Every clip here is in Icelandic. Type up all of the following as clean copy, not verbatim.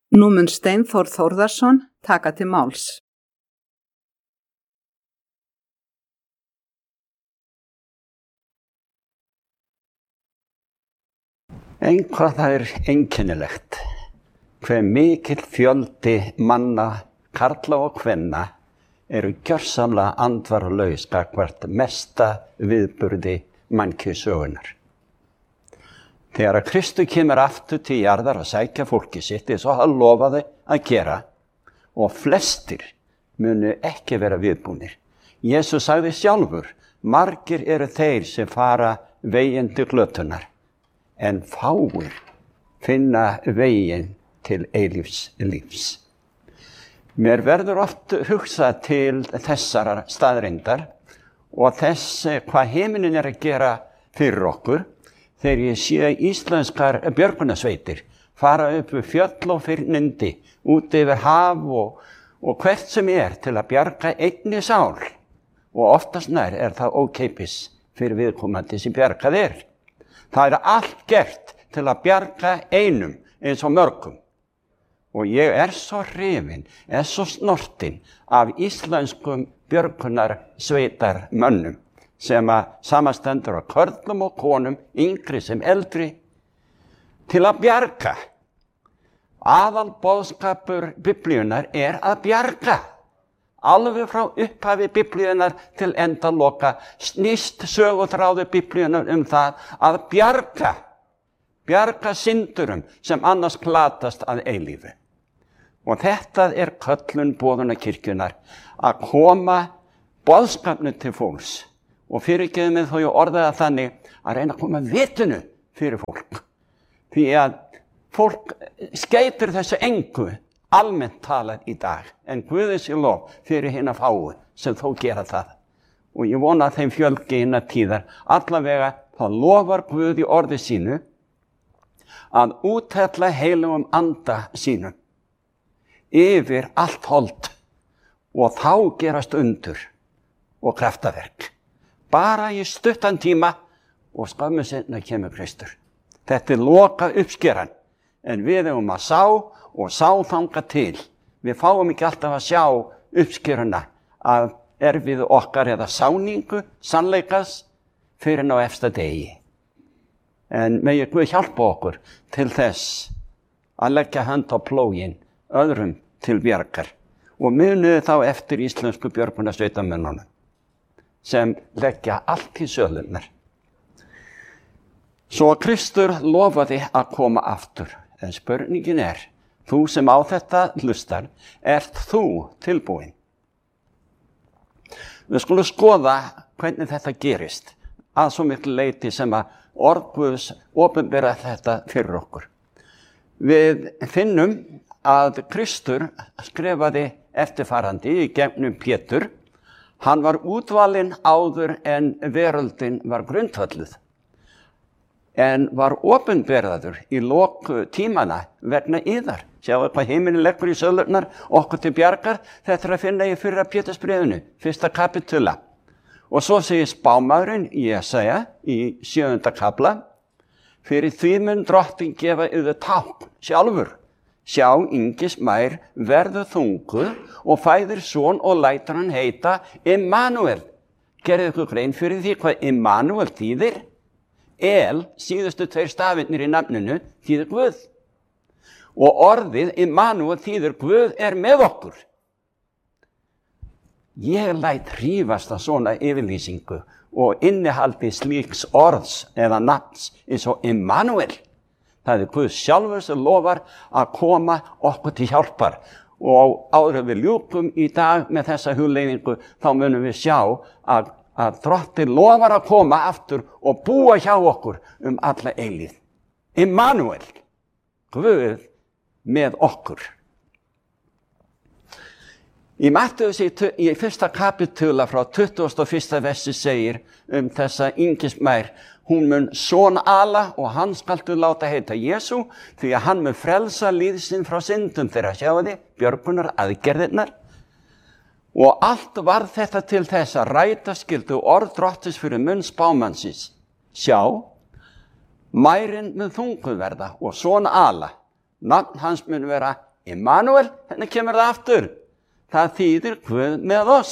Nú mun Steinþór Þórðarson taka til máls. Hvað það er einkennilegt, hve mikill fjöldi manna, karla og kvenna, eru gjörsamlega andvaralaus gagnvart mesta viðburði mannkynssögunnar. Þegar Kristur kemur aftur til jarðar að sækja fólkið sitt, eins og hann lofaði að gera, og flestir munu ekki vera viðbúnir. Jesús sagði sjálfur, margir eru þeir sem fara veginn til glötunar, en fáir finna veginn til eilífs lífs. Mér verður oft hugsað til þessara staðreyndar og þess hvað heiminin að gera fyrir okkur þegar ég sé íslenskar björgunarsveitir fara upp við fjöll og fyrnindi, út yfir haf og hvert sem til að bjarga einni sál. Og oftast nær það ókeypis fyrir viðkomandi sem bjargað Það allt gert til að bjarga einum eins og mörgum. Og ég svo hrifinn, svo snortinn af íslenskum björgunarsveitarmönnum sem að samanstendur af körlum og konum, yngri sem eldri, til að bjarga. Aðalboðskapur Biblíunnar að bjarga. Alveg frá upphafi Biblíunnar til endaloka snýst söguþráður Biblíunnar það að bjarga syndurum sem annars glatast að eilífu. Og þetta köllun boðunarkirkjunnar að koma boðskapnu til fólks. Og fyrirgefðu mig þó ég orðaði þannig að reyna að koma vitinu fyrir fólk. Því að fólk skeytir þessu engu almennt talað í dag, en Guði sé lof fyrir hina fáu sem þó gera það. Og ég vona að þeim fjölgi innan tíðar, allavega þá lofar Guð í orði sínu að úthella heilugum anda sínum yfir allt hold og þá gerast undur og kraftaverk. Bara í stuttan tíma og skömmu seinna kemur Kristur. Þetta loka uppskeran, en við eigum að sá þanga til. Við fáum ekki alltaf að sjá uppskeruna af erfiðu okkar eða sáningu, sannleikas, fyrir á efsta degi. En megi Guð hjálpa okkur til þess að leggja hand á plóginn öðrum til bjargar. Og munið þá eftir íslensku björgunarsveitarmönnunum sem leggja allt í sölurnar. Svo Kristur lofaði að koma aftur. En spurningin þú sem á þetta hlustar, þú tilbúin? Við skulum skoða hvernig þetta gerist, að svo miklu leyti sem að orð Guðs opinbera þetta fyrir okkur. Við finnum að Kristur skrifaði eftirfarandi í gegnum Pétur. Hann var útvalinn áður en veröldin var grundvölluð, en var opinberaður í lok tímana vegna yðar. Sjáu hvað heiminin leggur í sölurnar okkur til bjargar. Þetta að finna í fyrra Pétursbréfinu, 1. kapitula. Og svo segir spámaðurinn Jesaja í 7. kapla: fyrir því mun drottinn gefa yður tákn sjálfur. Sjá, yngismær verður þunguð og fæðir son og lætur hann heita Immanuel. Gerðu ykkur grein fyrir því hvað Immanuel þýðir? Síðustu 2 stafirnir í nafninu þýðir Guð. Og orðið Immanuel þýðir Guð með okkur. Ég læt hrífast að svona yfirlýsingu og innihaldi slíks orðs eða nafns eins og Immanuel. Það Guð sjálfur sem lofar að koma okkur til hjálpar. Og áður við ljúkum í dag með þessa hugleiðingu, þá munum við sjá að Drottinn lofar að koma aftur og búa hjá okkur alla eilíð. Immanuel, Guð með okkur. Í Mattheus í 1. kapitula frá 21. versi segir þessa yngismær: hún mun son ala og hann skaltu láta heita Jesú, því að hann mun frelsa líð sinn frá syndum þeirra. Sjáu þið, björgunar aðgerðirnar. Og allt varð þetta til þess að ræta skyldu orð Drottins fyrir munn spámannsins. Sjá, mærin mun þunguð verða og son ala. Nafn hans mun vera Immanuel, hvernig kemur það aftur? Það þýðir Guð með oss.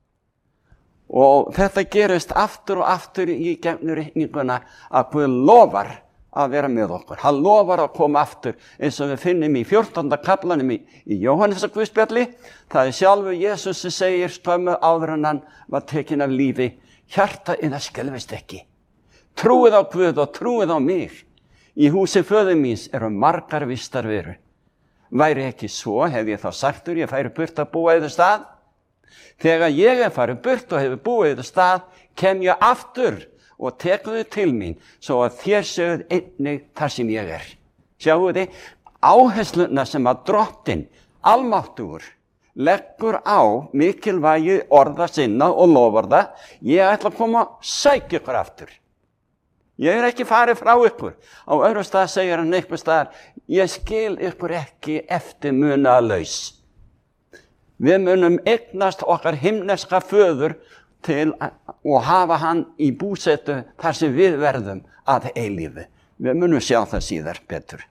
Og þetta gerist aftur og aftur í gegnum ritninguna að Guð lofar að vera með okkur. Hann lofar að koma aftur eins og við finnum í 14. kaflanum í Jóhannesar Guðspjalli. Það sjálfur Jesus sem segir skömmu áður en hann var tekinn af lífi: hjarta yðar skelfist ekki. Trúið á Guð og trúið á mig. Í húsi föður míns eru margar vistarverur. Væri ekki svo, hef ég þá sagtur, ég færi burt að búa yður stað. Þegar ég farið burt og hefur búið yður stað, kem ég aftur og tekur þau til mín, svo að þér séuð einnig þar sem ég er. Sjáu þið, áhersluna sem að Drottinn, almáttugur, leggur á mikilvægi orða sinna og loforða: ég ætla að koma og sækja ykkur aftur. Ég er ekki farið frá ykkur. Á öðrum stað segir hann einhver staðar: ég skil ykkur ekki eftirmunalaus. Við munum eignast okkar himneska föður til og hafa hann í búsetu þar sem við verðum að eilífu. Við munum sjá það síðar betur.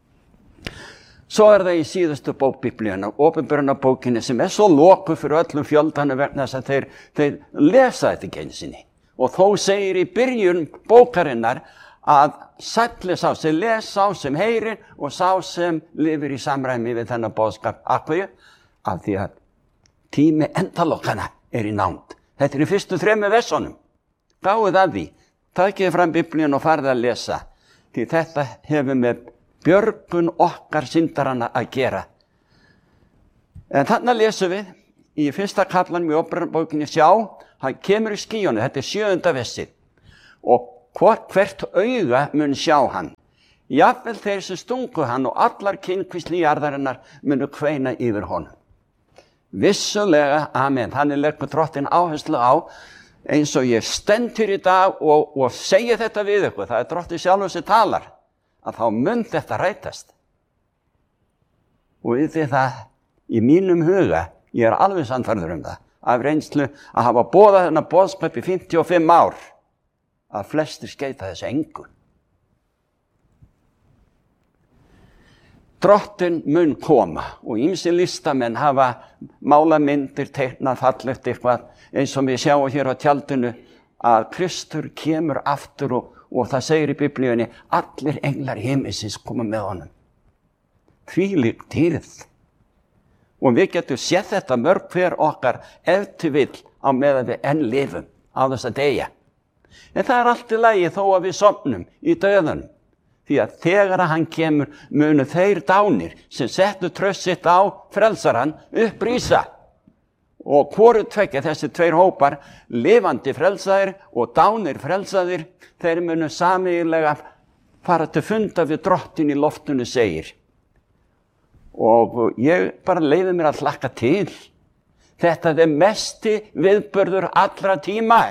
Svo er það í síðustu bók Biblíunnar, Opinberunarbókinni, sem er svo lokuð fyrir öllum fjöldanum vegna þess að þeir lesa þetta ekki einu sinni. Og þó segir í byrjun bókarinnar að sæll er sá sem les, sá sem heyrir og sá sem lifir í samræmi við þennan boðskap. Af hverju? Af því að tími endalokkana er í nánd. Þetta er í fyrstu 3 versunum. Gáið að því. Takið fram Biblíun og farið að lesa. Því þetta hefur með björgun okkar syndarana að gera. En þarna lesum við í 1. kaflanum í Opinberunarbókinni: sjá, hann kemur í skýjunum. Þetta er 7. versið. Og hvert auga mun sjá hann. Jafnvel þeir sem stungu hann og allar kynkvísli jarðarinnar munu kveina yfir honum. Vissulega, amen. Þannig leggur Drottinn áherslu á, eins og ég stend hér í dag og segi þetta við ykkur, það er Drottinn sjálfur sem talar, að þá mun þetta rætast. Og við það, í mínum huga, ég er alveg sannfærður það, af reynslu að hafa boðað þennan boðskap í 55 ár, að flestir skeyta þessu engu. Drottinn mun koma og ýmsir listamenn hafa málað myndir, teiknað fallegt eitthvað, eins og við sjáum hér á tjaldinu að Kristur kemur aftur og það segir í Biblíunni: allir englar himinsins koma með honum. Þvílík dýrð. Og við getum séð þetta mörg hver okkar ef til vill á meðan við enn lifum á þess að deyja. En það er allt í lagi þó að við sofnum í dauðanum. Því að þegar hann kemur munu þeir dánir sem settu tröst sitt á frelsarann upprísa. Og hvoru tvekja þessi 2 hópar, lifandi frelsaðir og dánir frelsaðir, þeir munu sameiginlega fara til funda við Drottinn í loftinu, segir. Og ég bara leyfi mér að hlakka til. Þetta er mesti viðburður allra tíma.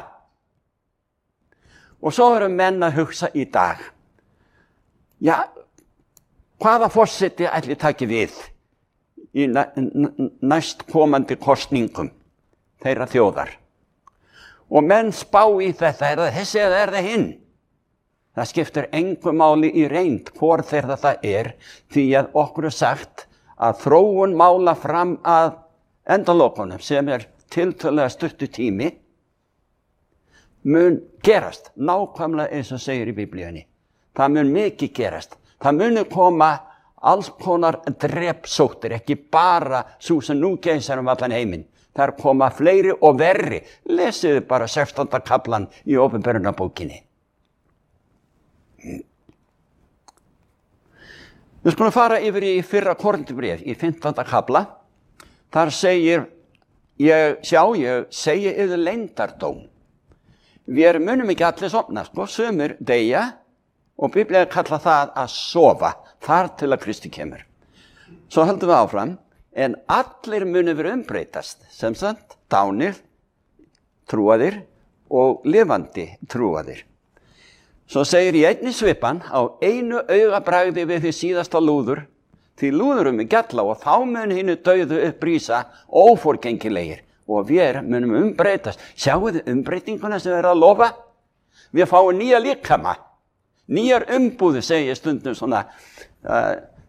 Og svo eru menn að hugsa í dag: já, hvaða forseti ætli taki við í næst komandi kosningum þeirra þjóðar? Og menn spá í þetta: er það þessi eða er það hinn? Það skiptir engu máli í reynd hvor þeirra það er, því að okkur er sagt að þróun mála fram að endalokunum, sem er tiltölulega stuttur tími, mun gerast nákvæmlega eins og segir í Biblíunni. Það mun mikið gerast. Það munu koma alls konar drepsóttir, ekki bara svo sem nú geisar allan heiminn. Það koma fleiri og verri. Lesið bara 16. kaflan í Opinberunarbókinni. Við skulum fara yfir í 1. Korinthubréf í 15. kafla. Þar segir: ég segi yfir leyndardóm. Við munum ekki allir sofna, sumir deyja, og Biblían kallar það að sofa, þar til að Kristi kemur. Svo höldum við áfram: en allir munu vera umbreytast, sem sagt dánir, trúaðir og lifandi trúaðir. Svo segir í einni svipan: á einu augabragði við því síðasta lúður, því lúðurum er gjalla, og þá mun hinu dauðu upprísa óforgengilegir, og við munum umbreytast. Sjáu þið umbreytinguna sem er að lofa? Við fáum nýja líkama, nýjar umbúðir, segir stundum svona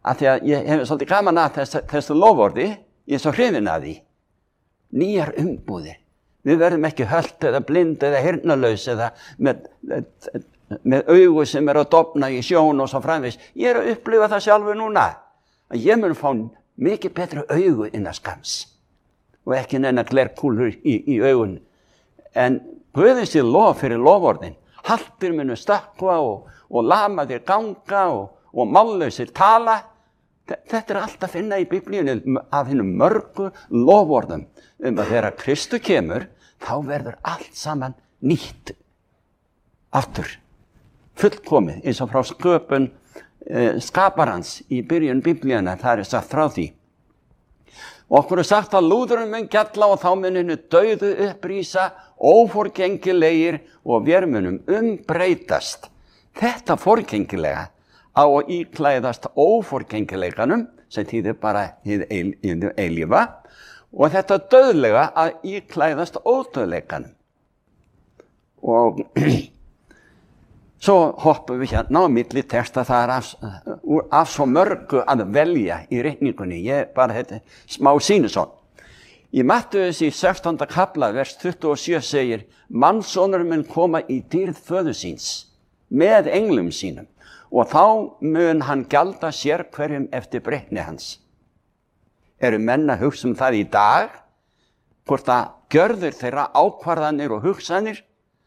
að því að ég hef svolítið gaman að þessu loforði, ég er svo hrifinn að því. Nýjar umbúðir. Við verðum ekki hölt eða blind eða heyrnarlaus eða með augu sem að dofna í sjón og svo framvegis. Ég að upplifa það sjálfur núna. Að ég mun fá mikið betri augu innan skams. Og ekki neina glerkúlur í augun. En Guðins er lof fyrir loforðin. Haltir munu stökkva og lama þér ganga og mállausir tala. Þetta er allt að finna í Biblíunni af hinnum mörgu loforðum að þegar Kristu kemur, þá verður allt saman nýtt aftur, fullkomið, eins og frá sköpun skaparans í byrjun Biblíunnar, það er sagt frá því. Og okkur er sagt að lúðurinn mun gjalla og þá mun hennu dauðu upprísa, óforgengilegir og vér munum umbreytast. Þetta forgengilega á að íklæðast óforgengileikanum, sem þýðir bara hið eilífa, og þetta dauðlega að íklæðast ódauðleikanum. Og svo hoppum við hérna á milli texta, það er af svo mörgu að velja í reikningunni. Ég bara þetta smá sýnisson. Í Mattheus í 16. kapla, vers 27 segir, mannssonar mun koma í dýrð föður síns með englum sínum. Og þá mun hann gjalda sér hverjum eftir breytni hans. Eru menn að hugsa það í dag, hvort að gjörðir þeirra ákvarðanir og hugsanir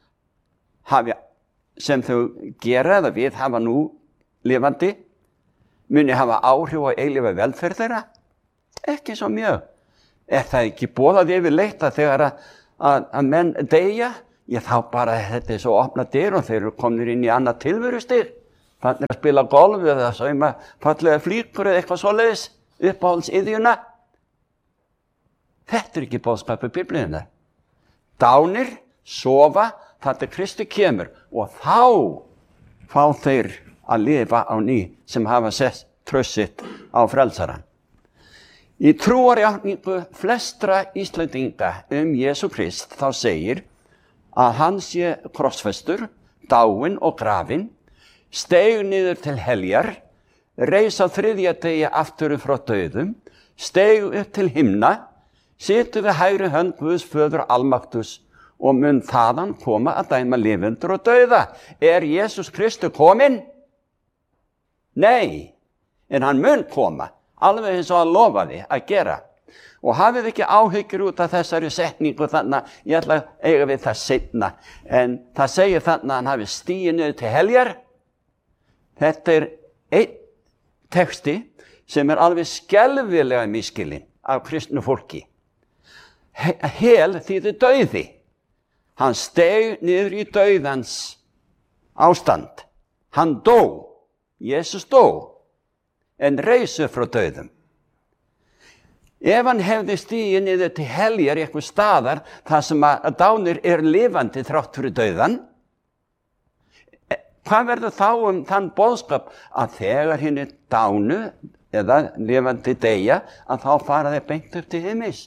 sem þau gera eða við hafa nú lifandi, muni hafa áhrif á eilífa velferð þeirra? Ekki svo mjög. Er það ekki boðað yfirleitt að þegar að menn deyja, þá bara þetta er svo opna dyr og þeir eru komnir inn í annað tilverustig. Þannig að spila golf eða sauma fallega flíkur eða eitthvað svoleiðis, uppáhaldsiðjuna. Þetta er ekki boðskapur Biblíunnar. Dánir, sofa, þetta Kristi kemur og þá fá þeir að lifa á ný sem hafa sett traust sitt á frelsarann. Í trúarjátningu flestra Íslendinga Jesú Krist þá segir að hann sé krossfestur, dáinn og grafinn, steig niður til heljar, reis á þriðja degi aftur frá dauðum, steig upp til himna, situr við hægri hönd Guðs föður almaktus og mun þaðan koma að dæma lifendur og dauða. Er Jesús Kristur kominn? Nei, en hann mun koma, alveg eins og hann lofaði að gera. Og hafið ekki áhyggjur út af þessari setningu þannig, ég ætla að eiga við það seinna, en það segir þannig að hann hafi stigið niður til heljar. Þetta er einn texti sem er alveg skelfilega misskilinn af kristnu fólki. Hel þýðir dauði. Hann steig niður í dauðans ástand. Hann dó. Jesus dó. En reis upp frá dauðum. Ef hann hefði stigið niður til heljar í eitthvað staðar þar sem að dánir er lifandi þrátt fyrir dauðan, hvað verður þá þann boðskap að þegar hinn er dánu eða lifandi deyja að þá fara þeir beint upp til himins?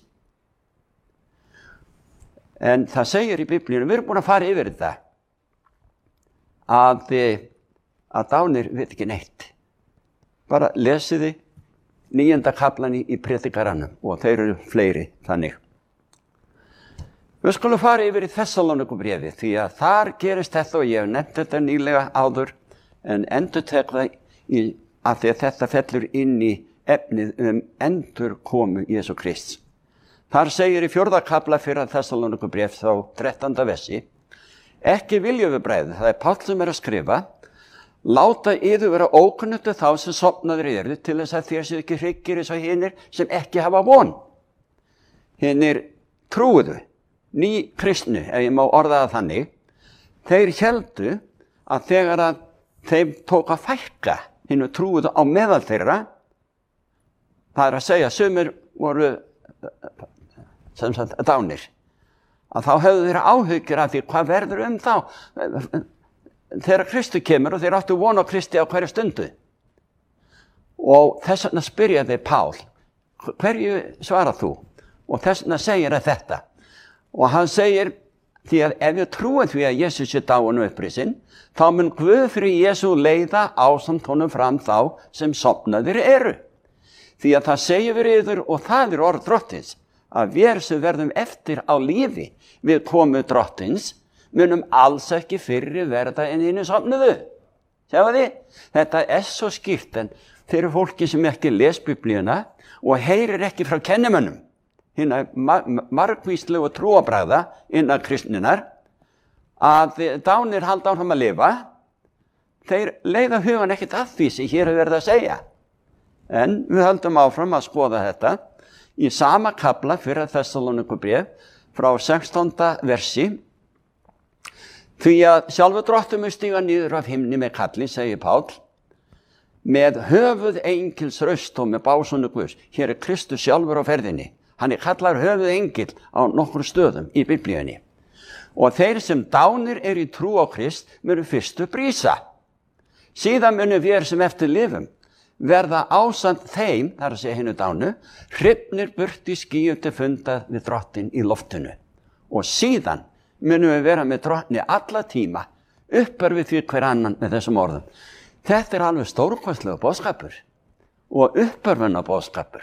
En það segir í Biblíunum, við erum búin að fara yfir þetta, að dánir veit ekki neitt. Bara lesiði 9. kaplan í Predikaranum og þeir eru fleiri þannig. Við skulum fara yfir í Þessalóníkubréfi því að þar gerist þetta og ég hef nefnt þetta nýlega áður en endurtek það af því að þetta fellur inn í efnið endurkomu Jesú Krists. Þar segir í 4. kapla fyrir Þessalóníkubréf þá 13. versi, ekki viljum við bræður, það er Páll sem er að skrifa, láta yður vera ókunnugt þá sem sofnaðir eru til þess að þér séu ekki hryggir eins og hinir sem ekki hafa von. Hinir trúuðu, ný kristnu, ef ég má orða það þannig, þeir héldu að þegar að þeim tók að fækka hinnu trúuðu á meðal þeirra, það er að segja, sumir voru sem sagt dánir, að þá hefðu þeirra áhyggjur af því hvað verður þá þegar Kristi kemur og þeir áttu von á Kristi á hverju stundu. Og þess vegna spyrjaði Pál, hverju svarar þú? Og þess vegna segir þetta. Og hann segir Því að ef við trúum því að Jesús er dáinn og upprisinn, þá mun Guð fyrir Jesú leiða ásamt honum fram þá sem sofnaðir eru. Því að það segir við yður, og það er orð Drottins, að við sem verðum eftir á lífi við komu Drottins, munum alls ekki fyrri verða en hinu sofnuðu. Sjáu þið? Þetta er svo skýrt, en fyrir fólki sem ekki les Biblíuna og heyrir ekki frá kennimönnum, hina margvíslegu trúarbragða innan kristninnar, að dánir halda áfram að lifa, þeir leiða hugan ekkert að því sem hér er verið að segja. En við höldum áfram að skoða þetta í sama kafla fyrir Þessaloníkubréf frá 16. versi. Því að sjálfur Drottinn mun stíga niður af himni með kalli, segir Páll, með höfuð engils raust og með básúnu Guðs. Hér er Kristus sjálfur á ferðinni. Hann er kallar höfuð engil á nokkur stöðum í Biblíunni. Og þeir sem dánir í trú á Krist munu fyrstu brísa. Síðan munu við sem eftir lifum verða ásamt þeim, þar að segja hinu dánu, hrifnir burt í skýjum til fundað við Drottinn í loftinu. Og síðan munum við vera með Drottni alla tíma, uppar við því hver annan með þessum orðum. Þetta er alveg stórkostlegur boðskapur og uppörfunna boðskapur.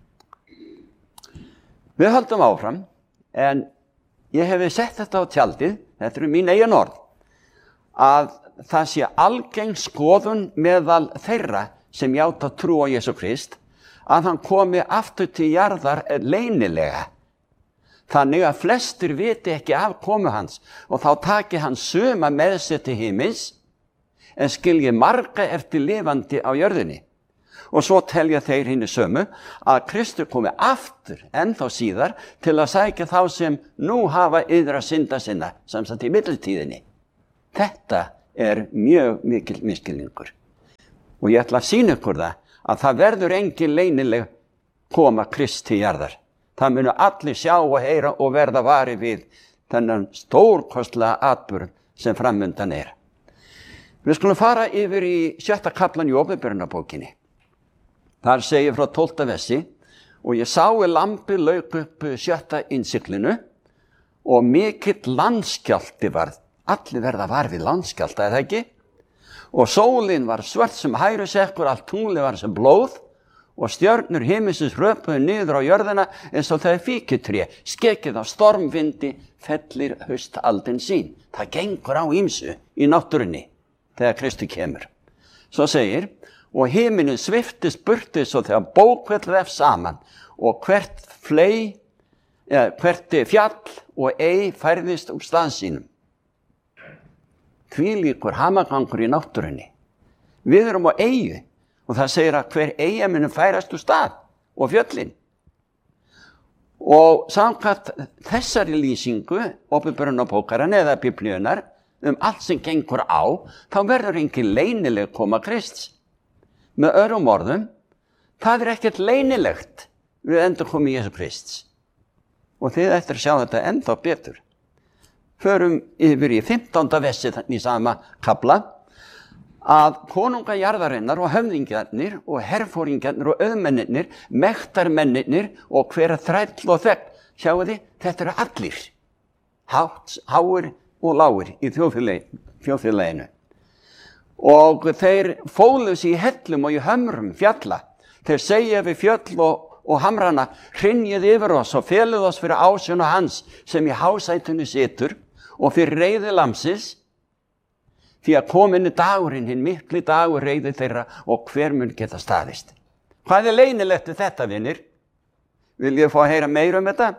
Við höldum áfram, en ég hef sett þetta á tjaldið, þetta eru mín eigin orð, að það sé algeng skoðun meðal þeirra sem játa trú á Jesú Krist, að hann komi aftur til jarðar leynilega. Þannig að flestir viti ekki af komu hans og þá taki hann suma með sér til himins, en skilji marga eftir lifandi á jörðinni. Og svo telja þeir hinni sömu að Kristur komi aftur ennþá síðar til að sækja þá sem nú hafa yðra synda sinna, samsagt í middiltíðinni. Þetta er mjög mikil misskilningur. Og ég ætla að sýna ykkur það verður engin leynileg koma Krist til jarðar. Það munu allir sjá og heyra og verða vari við þennan stórkostlega atburð sem framundan er. Við skulum fara yfir í 6. kaflan í Opinberunarbókinni. Þar segir frá 12. versi, og ég sái lampi lauk upp 7. innsiglinu og mikill landskjálfti varð. Allir verða var við landskjálfta, er það ekki? Og sólin var svört sem hærusekkur, allt tunglið var sem blóð og stjörnur himinsins röpuðu niður á jörðina eins og það er fíkutré, skekið á stormvindi fellir haustaldin sín. Það gengur á ýmsu í náttúrunni þegar Kristi kemur. Svo segir, og himinin sviftist burti svo þegar bókvell vef saman og hvert fjall og ei færðist úr stað sínum. Hvílíkur hamagangur í náttúrunni. Við erum á eyju og það segir að hver eyja muni færast úr stað og fjöllin. Og samkvæmt þessari lýsingu, Opinberunarbókarinnar eða Biblíunnar, allt sem gengur á, þá verður engin leynileg koma Krists. Með öðrum orðum, það er ekkert leynilegt við endurkomu Jesú Krists. Og þið ættir að sjá þetta ennþá betur. Förum yfir í 15. versi í sama kafla, að konunga jarðarinnar og höfðingjarnir og herfóringjarnir og auðmennirnir, mektarmennirnir og hver þræll og þegn, sjáu þið, þetta eru allir, háir og lágir í þjóðfélaginu. Og þeir fólu sig í hellum og í hömrum fjalla. Þeir segja við fjöll og hamrana, hrynjið yfir oss og felið oss fyrir ásjón hans sem í hásætunni situr og fyrir reiði lamsins, því að komin er dagurinn, hinn mikli dagur reiði þeirra og hver mun geta staðist. Hvað er leynilegt við þetta, vinir? Vil ég fá að heyra meira þetta?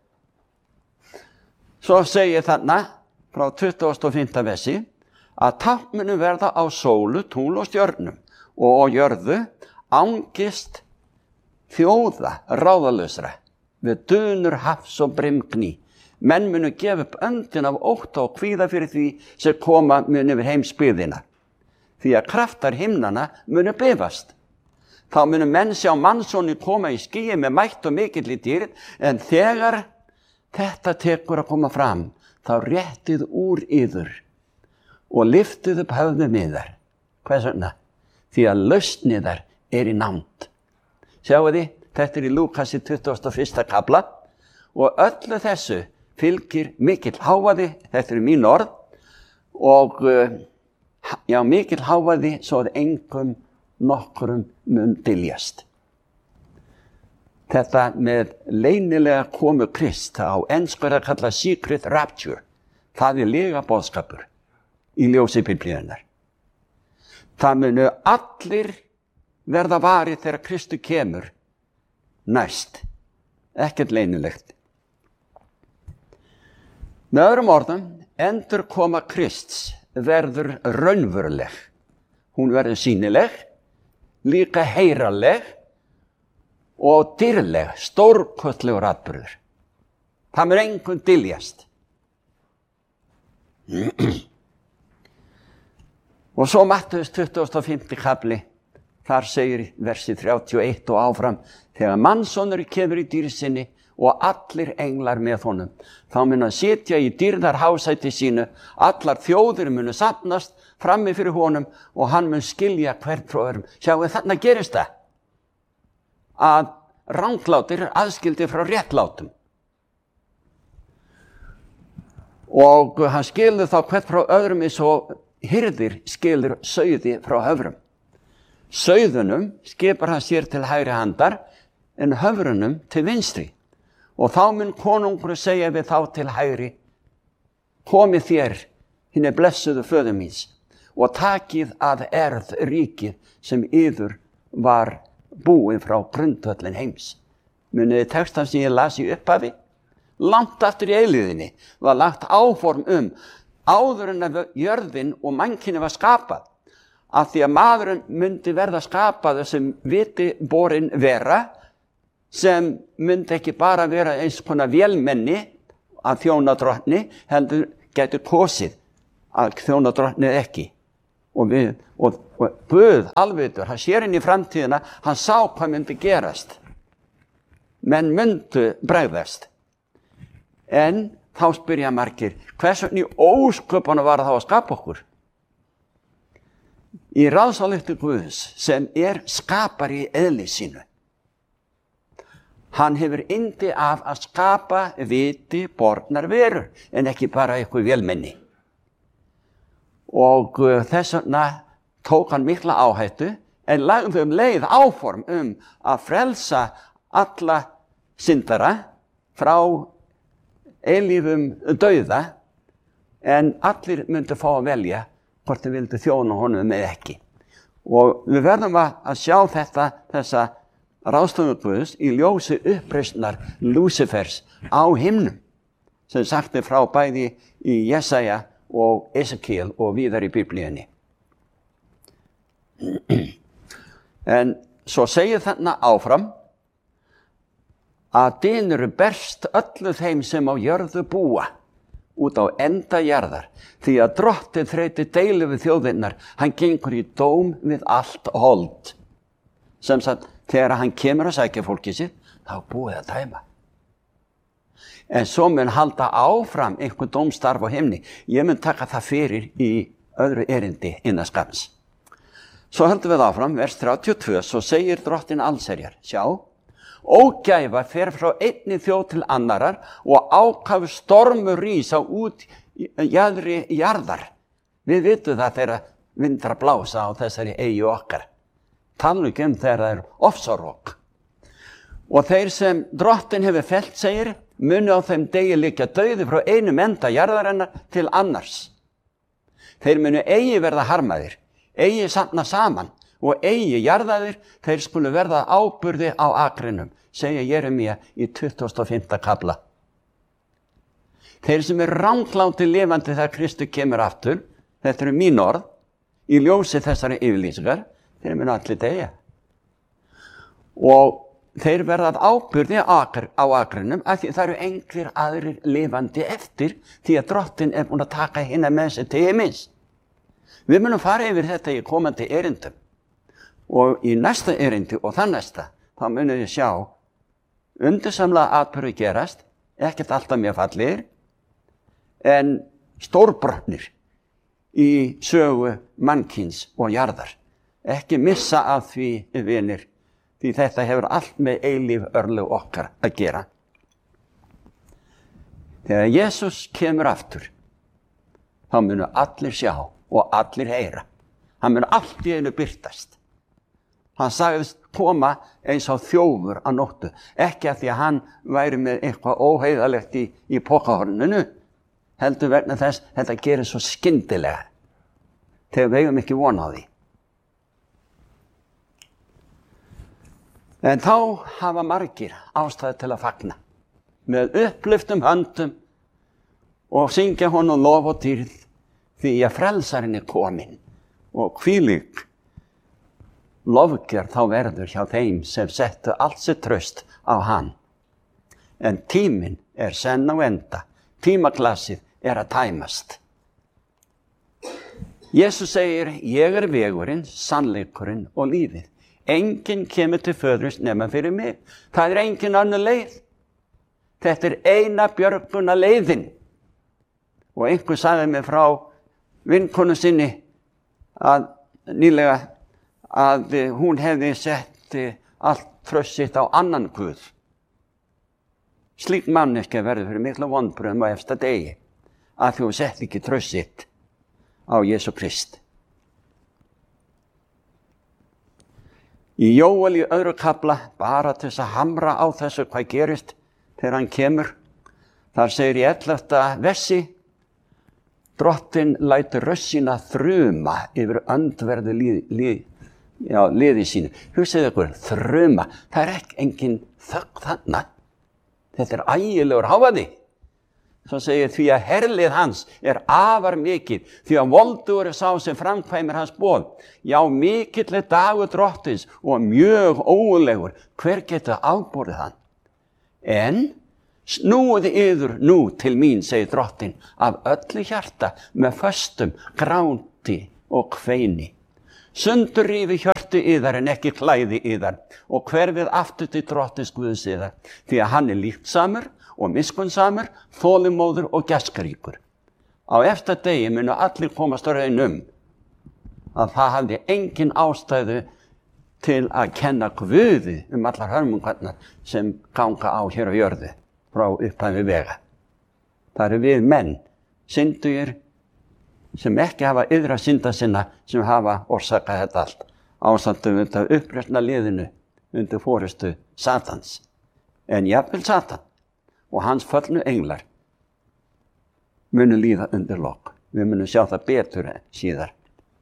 Svo segir þarna frá 25. versi, að tákn munu verða á sólu, tungl og stjörnum og á jörðu angist þjóða ráðalausra við dunur hafs og brimgný. Menn munu gefa upp öndin af ótta og kvíða fyrir því sem koma munu yfir heimsbyggðina. Því að kraftar himnana munu bifast. Þá munu menn sjá mannsoni koma í skýi með mætt og mikill í dýrð, en þegar þetta tekur að koma fram, þá réttið úr yður og lyftið upp höfðum yðar. Hvers vegna? Því að lausn yðar er í nánd. Sjáu þið, þetta er í Lúkasi 21. kafla og öllu þessu fylgir mikill hávaði, þetta eru mín orð, og mikill hávaði svo að engum nokkrum mun dyljast. Þetta með leynilega komu Krist á ensku er að kalla secret rapture. Það er lega boðskapur í ljósi Biblíunnar. Það munu allir verða varið þegar Kristu kemur næst. Ekkert leynilegt. Með öðrum orðum, endurkoma Krists verður raunveruleg. Hún verður sýnileg, líka heyranleg og dýrleg, stórkostlegur atburður. Það mun engum dyljast. Og svo Mattheus 25. kafli, þar segir versi 31 og áfram, þegar mannssonur kemur í dýrð sinni og allir englar með honum, þá mun hann sitja í dýrðarhásæti sínu, allar þjóðir munu safnast frammi fyrir honum og hann mun skilja hvern frá öðrum. Sjáu, þarna gerist það að ranglátir aðskildir frá réttlátum. Og hann skilur þá hvern frá öðrum eins og hirðir skilur sauði frá höfrum. Sauðunum skipar hann sér til hægri handar en höfrunum til vinstri. Og þá mun konungur segja við þá til hægri, komið þér, hinni blessuðu föður míns, og takið að erð ríkið sem yður var búið frá grundvöllin heims. Muniði textan sem ég las í upphafi? Langt aftur í eilíðinni var lagt áform áður en að jörðin og mannkynið var skapað, af því að maðurinn myndi verða skapaður sem viti borinn vera, sem myndi ekki bara vera eins konar vélmenni að þjóna drottni, heldur getur kosið að þjóna drottni ekki. Og Guð alvitur, hann sér inn í framtíðina, hann sá hvað myndi gerast. Menn myndu bregðast. En þá spyrja margir, hvers vegna í ósköpunum var það að skapa okkur? Í ráðsályktun Guðs sem skapari í eðli sínu. Hann hefur yndi af að skapa viti bornar verur, en ekki bara eitthvað vélmenni. Og þess vegna tók hann mikla áhættu, en lagði leið áform að frelsa alla syndara frá eilífum dauða, en allir myndu fá að velja hvort þau vildu þjóna honum eða ekki. Og við verðum að sjá þessa ráðstöfun Guðs í ljósi uppreisnar Lúsifers á himnum, sem sagt er frá bæði í Jesaja og Esekiel og víðar í Biblíunni. En svo segir þarna áfram að dynur berst öllu þeim sem á jörðu búa út á enda jarðar, því að drottinn þreyti deilu við þjóðirnar, hann gengur í dóm við allt hold. Sem sagt, þegar hann kemur að sækja fólkið sitt, þá búið að dæma. En svo mun halda áfram einhver dómstarf á himni. Ég mun taka það fyrir í öðru erindi innan skamms. Svo höldum við áfram, vers 32, svo segir drottinn allsherjar, sjá, ógæfa fer frá einni þjóð til annarar og ákafu stormur rísa út jaðri jarðar. Við vitum það þegar vindar blása á þessari eyju okkar. Tala ekki þegar það er ofsarok. Og þeir sem drottinn hefur fellt, segir, munu á þeim degi liggja dauði frá einum enda jarðarinnar til annars. Þeir munu eigi verða harmaðir, eigi safna saman og eigi jarðaðir, þeir skulu verða áburði á akrinum, segja Jeremía í 25. kafla. Þeir sem rangláti lifandi þegar Kristur kemur aftur, þetta eru mín orð, í ljósi þessari yfirlýsingar, þeir munu allir deyja. Og þeir verða áburði á akrinum, af því það eru engir aðrir lifandi eftir, því að drottinn er búin að taka hina með sig til himins. Við munum fara yfir þetta í komandi erindum. Og í næsta erindi og það næsta, þá munum við sjá undursamlega atburði gerast, ekkert alltaf mjög fallegir, en stórbrotnir í sögu mannkyns og jarðar. Ekki missa af því, vinir, því þetta hefur allt með eilíf örlög okkar að gera. Þegar Jesús kemur aftur, þá munu allir sjá og allir heyra. Hann mun allt í einu birtast. Hann sagðist koma eins og þjófur að nóttu, ekki af því að hann væri með eitthvað óheiðalegt í pokahorninu, heldur vegna þess þetta gerir svo skyndilega þegar við eigum ekki von á því. En þá hafa margir ástæðu til að fagna með upplyftum höndum og syngja honum lof og dýrð því að frelsarinn er kominn og hvílík lofgjörð þá verður hjá þeim sem settu allt sitt traust á hann. En tíminn er senn á enda, tímaklassið er að tæmast. Jesús segir, ég er vegurinn, sannleikurinn og lífið. Enginn kemur til föðurins nema fyrir mig. Það er engin önnur leið. Þetta er eina björguna leiðin. Og einhver sagði mig frá vinkonu sinni að nýlega að hún hefði sett allt traust sitt á annan Guð. Slík manneskja verður fyrir mikla vonbrigðum á efsta degi að þú sett ekki traust sitt á Jesú Krist. Í Jóel í öðru kafla, bara til þess að hamra á þessu hvað gerist þegar hann kemur, þar segir í 11. versi, Drottinn lætur rödd sína þruma yfir öndverðu liði sínu. Hugsið ykkur, þruma, það er ekki engin þögn þarna. Þetta er ægilegur hávaði. Svo segir því að herlið hans er afar mikið, því að voldugur er sá sem framkvæmir hans boð. Já, mikill er dagur Drottins og mjög ógurlegur. Hver getur afborið hann? En snúið yður nú til mín, segir Drottinn, af öllu hjarta með föstum, gráti og kveini. Sundurrífi hjörtu yðar en ekki klæði yðar og hverfið aftur til Drottins Guðs yðar, því að hann er líktsamur og miskunnsamur, þolinmóður og gestríkur. Á eftir degi munu allir komast á raun að það hafði engin ástæðu til að kenna Guði allar hörmungarnar sem ganga á hér á jörðu frá upphafi vega. Það eru við menn, syndugir, sem ekki hafa yðra synda sinna, sem hafa orsakað þetta allt. Ástandum undir uppreisna liðinu undir forystu Satans. En jafnvel Satan og hans föllnu englar munu líða undir lok. Við munum sjá það betur síðar.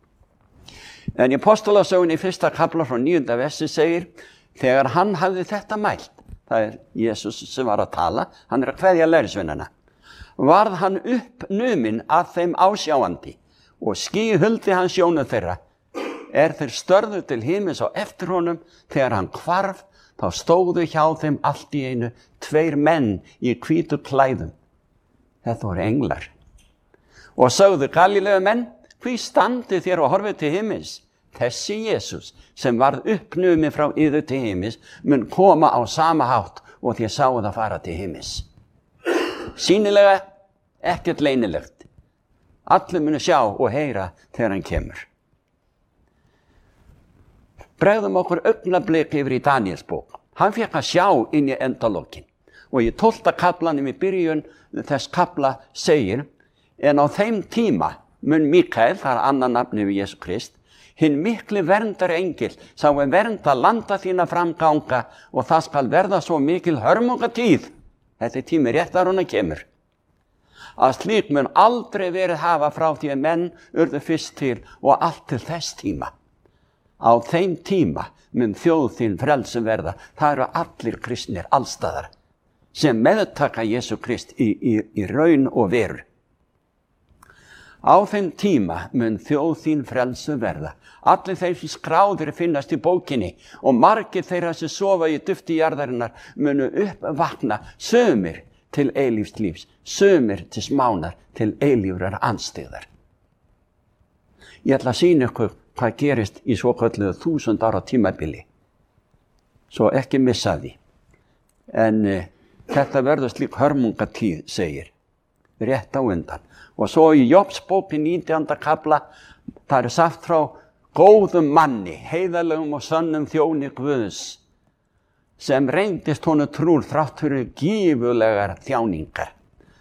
En í Apostolasögunni í 1. kafla frá 9. versi segir, þegar hann hafði þetta mælt, það er Jesús sem var að tala, hann er að kveðja lærisveinana, varð hann uppnuminn að þeim ásjáandi og ský huldi hann sjónu þeirra. Er þeir störðu til himins á eftir honum, þegar hann hvarf, þá stóðu hjá þeim allt í einu 2 menn í hvítu klæðum. Þetta voru englar. Og sögðu Galíleu menn, hví standið þér og horfið til himins? Þessi Jesús sem varð uppnuminn frá yður til himins mun koma á sama hátt og þér sáuð að fara til himins. Sýnilega ekkert leynilegt. Allir munu sjá og heyra þegar hann kemur. Bregðum okkur augnablik yfir í Daníels bók. Hann fékk að sjá inn í endalokin. Og í 12. kaflanum í byrjun þess kafla segir, en á þeim tíma mun Mikael, það er annar nafni við Jesú Krist, hinn mikli verndar engil, sá vernda landa þína framganga og það skal verða svo mikil hörmungatíð. Þetta er tími rétt að hún kemur. Að slík mun aldrei verið hafa frá því að menn urðu fyrst til og allt til þess tíma. Á þeim tíma mun þjóð þín frelsi verða. Það eru allir kristnir allstaðar sem meðtaka Jesú Krist í raun og veru. Á þeim tíma mun þjóð þín frelsi verða. Allir þeir sem skráðir finnast í bókinni og margir þeirra sem sofa í dufti jarðarinnar munu uppvakna, sumir til eilífs lífs, sumir til smánar, til eilífrar andstyggðar. Ég ætla að sýna ykkur hvað gerist í svokölluðu 1000 ára tímabili. Svo ekki missa því. En þetta verður slík hörmungatíð, segir, rétt á undan. Og svo í Jobs bók í 19. kafla, það er sagt frá góðum manni, heiðarlegum og sönnum þjóni Guðs, sem reyndist honum trúr þrátt fyrir gífurlegar þjáningar.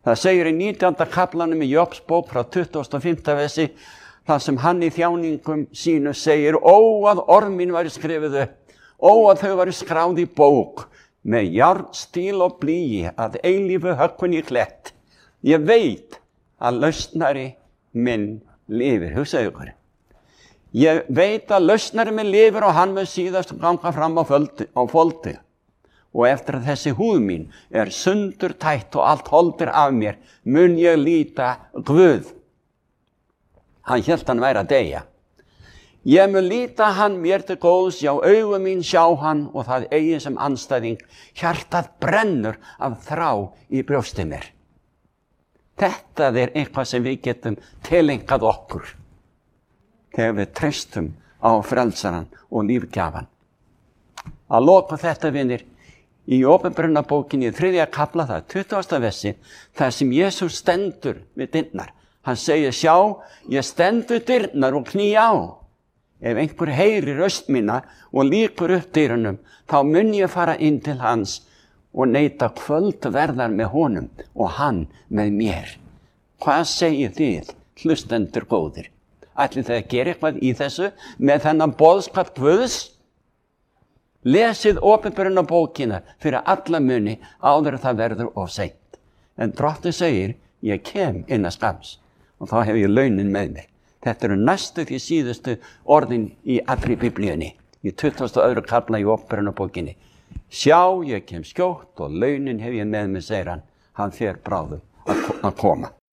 Það segir í 19. kaflanum í Jobs bók frá 25. versi, þar sem hann í þjáningum sínu segir: ó að orð mín væri skrifuð upp, ó að þau væri skráð í bók, með járn, stíl og blýi, að eilífu höggvin í klett. Ég veit að lausnari minn lifir. Hugsaðu ykkur. Ég veit að lausnari minn lifir og hann mun síðast ganga fram á foldi. Og eftir að þessi húð mín er sundurtætt og allt holdir af mér, mun ég líta Guð. Hann hélt hann væri að deyja. Ég mun líta hann mér til góðs, já, augu mín sjá hann og það eigi sem andstæðing. Hjartað brennur af þrá í brjósti mér. Þetta er eitthvað sem við getum tilengað okkur þegar við treystum á frelsaran og lífgjafan. Að loka þetta, vinir, í Opinberunarbókinni í 3. kafla, það er 20. versi, þar sem Jesús stendur við dyrnar. Hann segir: sjá, ég stend við dyrnar og kný á. Ef einhver heyrir röst mína og lýkur upp dyrunum, þá mun ég fara inn til hans og neita kvöldverðar með honum og hann með mér. Hvað segir þið, hlustendur góðir? Ætlið þið að gera eitthvað í þessu með þennan boðskap Guðs? Lesið Opinberunarbókina fyrir alla muni áður það verður of seint. En Drottinn segir: ég kem innan skamms og þá hef ég launin með mér. Þetta eru næstu því síðustu orðin í allri Biblíunni, í 22. kafla í Opinberunarbókinni. Sjá, ég kem skjótt og launin hef ég með mér, segir hann. Hann fer bráðum að koma.